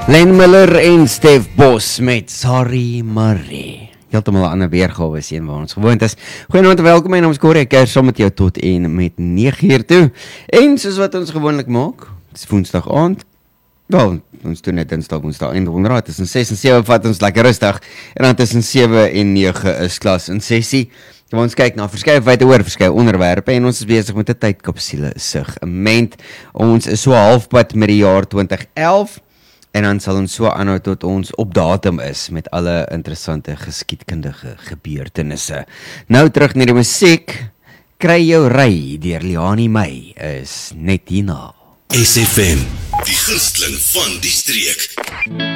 Len Miller en Stef Bos met Sorry Marie. Heeltemal 'n ander weergawe is een waar ons gewoond is. Goeienaand en welkom, my naam is Corrie, ek kuier saam met jou tot en met 9uur toe. En soos wat ons gewoonlik maak, dis Woensdag aand. Wel, ons doen net Dinsdag, Woensdag en Donderdag, tussen 6 en 7 vat ons lekker rustig. En dan tussen 7 en 9 is klas in sessie. Ons kyk na verskeie feite oor verskeie onderwerpe en ons is besig met 'n tydkapsule segment. Ons is so halfpad met die jaar 2011 en dan sal ons so aanhou tot ons op datum is met alle interessante geskiedkundige gebeurtenisse. Nou terug na die musiek. Kry jou ry deur Liani May is net hierna. SFM, die gunsteling van die streek.